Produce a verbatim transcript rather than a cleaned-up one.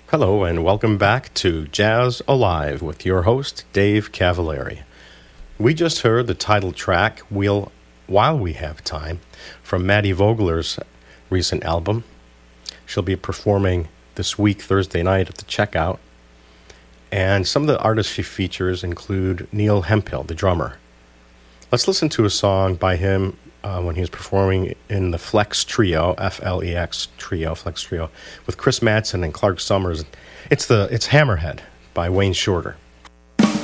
Hello, and welcome back to Jazz Alive with your host, Dave Cavallari. We just heard the title track, We'll, While We Have Time, from Maddie Vogler's recent album. She'll be performing this week, Thursday night, at the Checkout. And some of the artists she features include Neil Hemphill, the drummer. Let's listen to a song by him uh, when he was performing in the Flex Trio, F L E X Trio, Flex Trio, with Chris Madsen and Clark Summers. It's the it's Hammerhead by Wayne Shorter.